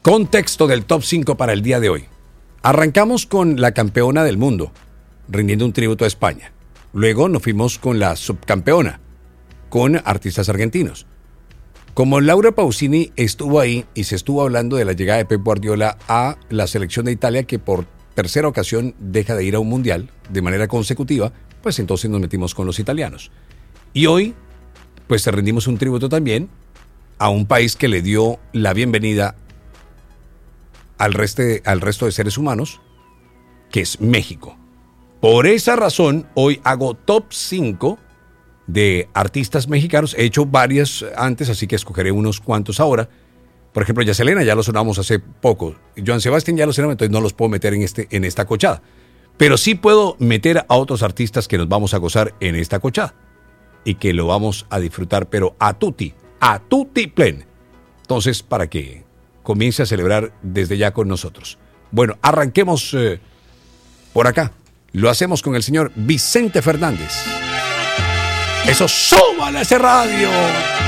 Contexto del top 5 para el día de hoy. Arrancamos con la campeona del mundo, rindiendo un tributo a España. Luego nos fuimos con la subcampeona, con artistas argentinos. Como Laura Pausini estuvo ahí y se estuvo hablando de la llegada de Pep Guardiola a la selección de Italia, que por tercera ocasión deja de ir a un mundial de manera consecutiva, pues entonces nos metimos con los italianos. Y hoy, pues rendimos un tributo también a un país que le dio la bienvenida al resto de seres humanos, que es México. Por esa razón, hoy hago top 5 de artistas mexicanos. He hecho varias antes, así que escogeré unos cuantos ahora. Por ejemplo, Yaselena, ya lo sonamos hace poco. Joan Sebastián ya lo sonamos, entonces no los puedo meter en esta cochada. Pero sí puedo meter a otros artistas que nos vamos a gozar en esta cochada. Y que lo vamos a disfrutar, pero a tutti plen. Entonces, para que comience a celebrar desde ya con nosotros. Bueno, arranquemos por acá. Lo hacemos con el señor Vicente Fernández. Eso, súbale a ese radio.